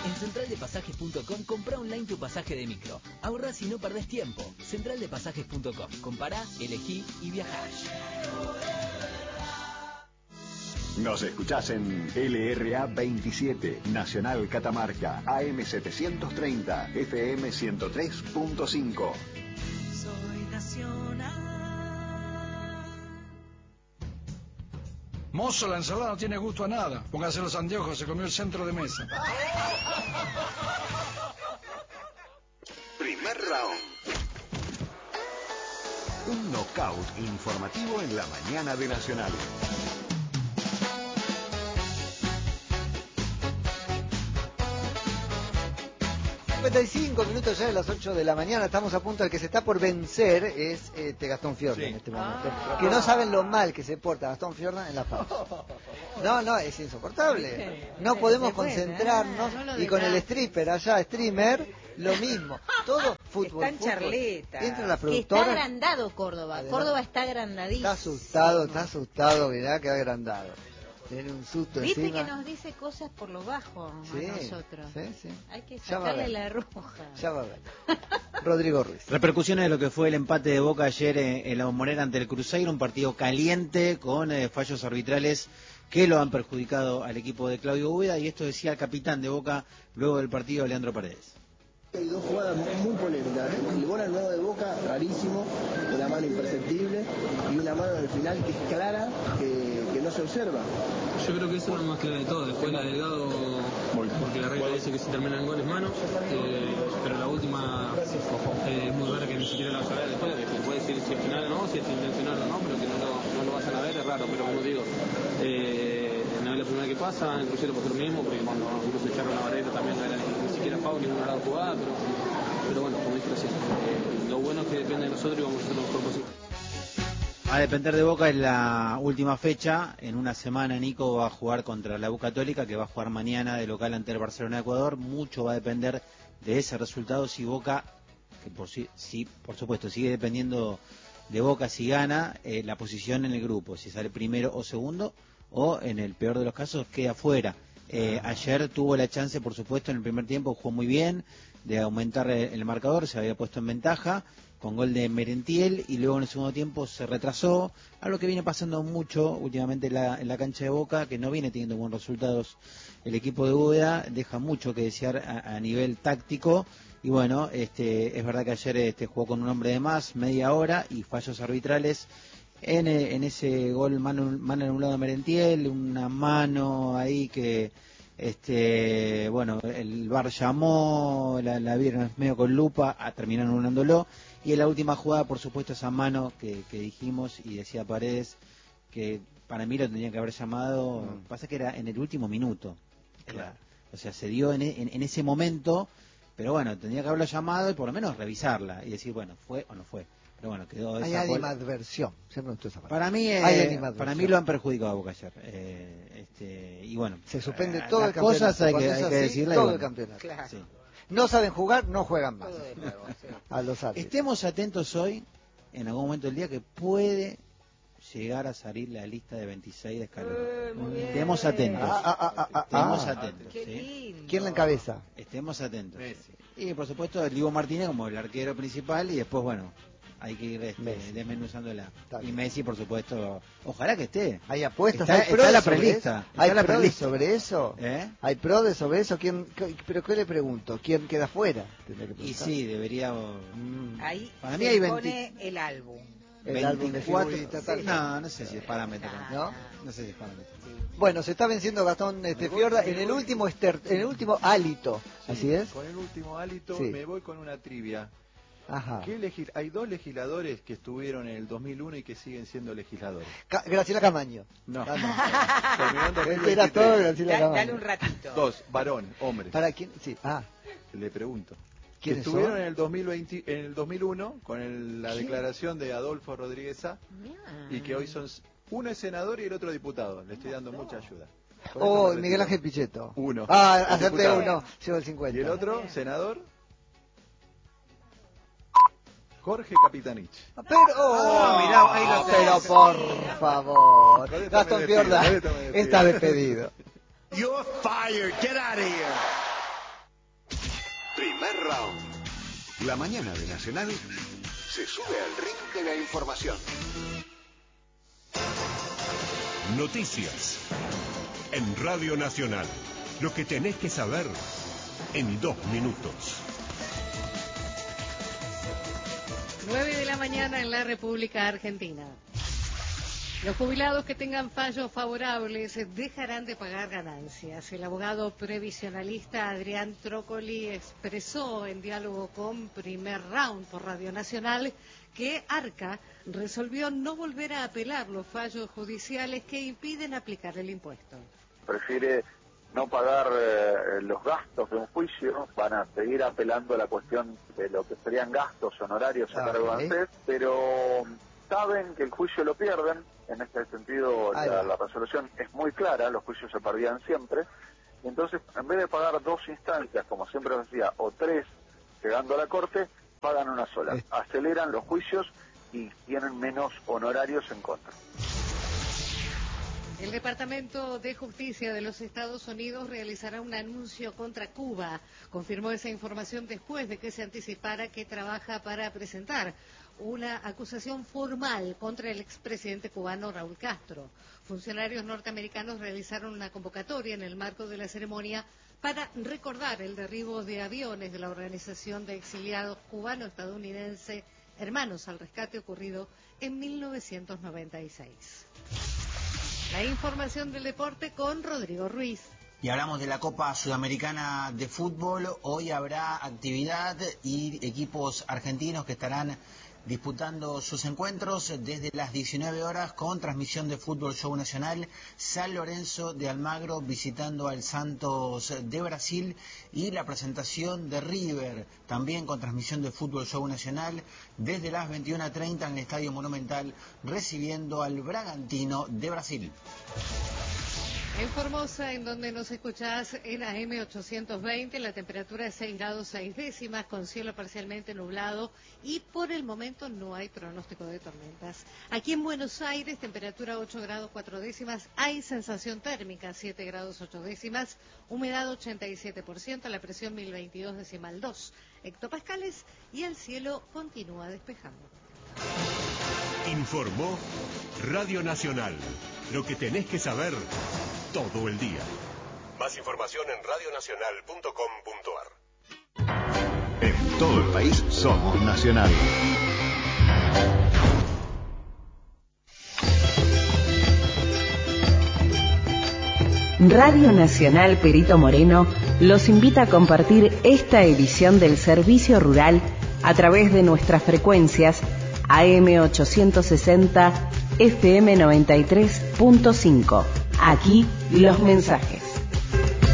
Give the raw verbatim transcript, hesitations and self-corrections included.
En central de pasajes punto com comprá online tu pasaje de micro. Ahorrás y no perdés tiempo. central de pasajes punto com. Compará, elegí y viajá. Nos escuchás en L R A veintisiete, Nacional Catamarca, A M setecientos treinta, F M ciento tres punto cinco. Soy nacional. Mozo, la ensalada no tiene gusto a nada. Póngase los anteojos, se comió el centro de mesa. Primer round. Un knockout informativo en la mañana de Nacional. cincuenta y cinco minutos ya de las ocho de la mañana, estamos a punto. El que se está por vencer es este, Gastón Fiorda, sí, en este momento. Ah, que no saben lo mal que se porta Gastón Fiorda en la pausa. No, no, es insoportable. No podemos concentrarnos. Y con el stripper allá, streamer, lo mismo. Todo fútbol. Están charletas. Entra la productora. Que está agrandado Córdoba. Adelante. Córdoba está agrandadísimo. Está asustado, está asustado, mirá que agrandado. Tiene un susto Viste encima. que nos dice cosas por lo bajo sí, a nosotros. Sí, sí. Hay que sacarle la roja. Ya va a ver. Rodrigo Ruiz. Repercusiones de lo que fue el empate de Boca ayer en la Bombonera ante el Cruzeiro, un partido caliente con eh, fallos arbitrales que lo han perjudicado al equipo de Claudio Úbeda, y esto decía el capitán de Boca luego del partido, Leandro Paredes. Hay dos jugadas muy polémicas, ¿eh? El gol al nuevo de Boca, rarísimo, una mano imperceptible, y una mano al final que es clara, que, que no se observa. Yo creo que eso es lo más clave de todo. Después la Delgado, porque la regla dice que si termina en goles manos, eh, pero la última eh, es muy rara que ni siquiera la vas a ver después. Que puede decir si es final o no, si es intencional o no, pero que no lo, no lo vayan a ver es raro, pero como digo, eh, no es la primera que pasa, en Cruzeiro pasó lo mismo, porque cuando uno se echaron a Varela también no era ni siquiera foul, ni una jugada, pero, pero bueno, como dije recién, eh, lo bueno es que depende de nosotros y vamos a hacer lo mejor posible. A depender de Boca en la última fecha. En una semana Nico va a jugar contra la U Católica, que va a jugar mañana de local ante el Barcelona de Ecuador. Mucho va a depender de ese resultado. Si Boca, que por si, si por supuesto sigue dependiendo de Boca si gana, eh, la posición en el grupo, si sale primero o segundo, o en el peor de los casos queda fuera. Eh, ayer tuvo la chance, por supuesto, en el primer tiempo jugó muy bien, de aumentar el marcador, se había puesto en ventaja con gol de Merentiel, y luego en el segundo tiempo se retrasó, algo que viene pasando mucho últimamente en la, en la cancha de Boca, que no viene teniendo buenos resultados el equipo de Úbeda, deja mucho que desear a, a nivel táctico, y bueno, este, es verdad que ayer este, jugó con un hombre de más, media hora, y fallos arbitrales en, en ese gol mano, mano anulado de Merentiel, una mano ahí que... Este, bueno, el V A R llamó, la, la vieron medio con lupa, a, terminaron anulándolo, y en la última jugada, por supuesto, esa mano que, que dijimos, y decía Paredes que para mí lo tendrían que haber llamado, mm. pasa que era en el último minuto, claro. Era, o sea, se dio en, en, en ese momento, pero bueno, tendría que haberlo llamado y por lo menos revisarla y decir, bueno, fue o no fue. Pero bueno, quedó esa hay animadversión, siempre me esa para mí eh, para mí lo han perjudicado a Boca ayer, eh, este, y bueno, se suspende eh, todo el campeonato, cosas hay que, hay así, que decirle, todo bueno, el campeonato, claro. Sí. No saben jugar, no juegan más. Nuevo, sí. A los árbitros. Estemos atentos hoy, en algún momento del día, que puede llegar a salir la lista de veintiséis de Scaloni. Eh, Estemos atentos. Ah, ah, ah, ah, Estemos ah, atentos. ¿Sí? ¿Quién la encabeza? Estemos atentos. Sí. Y por supuesto el Diego Martínez como el arquero principal, y después, bueno, hay que ir este, desmenuzándola. Y Messi, por supuesto, ojalá que esté. Hay apuestas, está, hay pro está la sobre prelista. Eso. ¿Hay la pro prelista. sobre eso? ¿Eh? ¿Hay pro de sobre eso? ¿Quién, ¿Pero qué le pregunto? ¿Quién queda fuera? Y sí, debería... Mm, ahí para mí se hay pone veinte... el álbum. El álbum de figuritas, sí. No, no sé si es parámetro. ¿No? No sé si es parámetro. Bueno, se está venciendo Gastón este, Fiorda en el último ester, en el último hálito. Sí, así es. Con el último hálito sí. Me voy con una trivia. Ajá. ¿Qué legis- hay dos legisladores que estuvieron en el dos mil uno y que siguen siendo legisladores. Ca- Graciela Camaño. No. Ah, no. Terminando era todo Graciela da, Camaño. Dale un ratito. Dos, varón, hombres. ¿Para quién? Sí. Ah. Le pregunto. Que ¿Quiénes estuvieron son? en el dos mil veinte, en el dos mil uno con el, la ¿Quién? declaración de Adolfo Rodríguez Sá, y que hoy son uno es senador y el otro diputado. Le estoy dando mucha ayuda. Por oh, Miguel Ángel Pichetto. Uno. Ah, acerté uno. Llevo el cincuenta. ¿Y el otro, senador? Jorge Capitanich. Pero, oh, oh, mirá, ahí lo pero por favor. Gastón Fiorda está despedido. You're fired. Get out of here. Primer round. La mañana de Nacional se sube al ring de la información. Noticias. En Radio Nacional. Lo que tenés que saber en dos minutos. nueve de la mañana en la República Argentina. Los jubilados que tengan fallos favorables dejarán de pagar ganancias. El abogado previsionalista Adrián Trócoli expresó en diálogo con Primer Round por Radio Nacional que Arca resolvió no volver a apelar los fallos judiciales que impiden aplicar el impuesto. Prefiere no pagar eh, los gastos de un juicio, van a seguir apelando a la cuestión de lo que serían gastos honorarios a cargo de ANSES, pero saben que el juicio lo pierden. En este sentido, la, la resolución es muy clara, los juicios se perdían siempre. Y entonces, en vez de pagar dos instancias, como siempre decía, o tres, llegando a la corte, pagan una sola. Aceleran los juicios y tienen menos honorarios en contra. El Departamento de Justicia de los Estados Unidos realizará un anuncio contra Cuba. Confirmó esa información después de que se anticipara que trabaja para presentar una acusación formal contra el expresidente cubano Raúl Castro. Funcionarios norteamericanos realizaron una convocatoria en el marco de la ceremonia para recordar el derribo de aviones de la Organización de Exiliados Cubano-Estadounidense Hermanos al Rescate ocurrido en mil novecientos noventa y seis. La información del deporte con Rodrigo Ruiz. Y hablamos de la Copa Sudamericana de Fútbol. Hoy habrá actividad y equipos argentinos que estarán disputando sus encuentros desde las diecinueve horas con transmisión de Fútbol Show Nacional. San Lorenzo de Almagro visitando al Santos de Brasil y la presentación de River también con transmisión de Fútbol Show Nacional desde las veintiuna treinta en el Estadio Monumental recibiendo al Bragantino de Brasil. En Formosa, en donde nos escuchás en A M ochocientos veinte, la temperatura es seis grados seis décimas, con cielo parcialmente nublado y por el momento no hay pronóstico de tormentas. Aquí en Buenos Aires, temperatura ocho grados cuatro décimas, hay sensación térmica siete grados ocho décimas, humedad ochenta y siete por ciento, la presión mil veintidós decimal dos hectopascales y el cielo continúa despejando. Informó Radio Nacional. Lo que tenés que saber todo el día. Más información en radio nacional punto com punto a r. En todo el país somos Nacional. Radio Nacional Perito Moreno los invita a compartir esta edición del Servicio Rural a través de nuestras frecuencias A M ochocientos sesenta, F M noventa y tres punto cinco. Aquí los mensajes.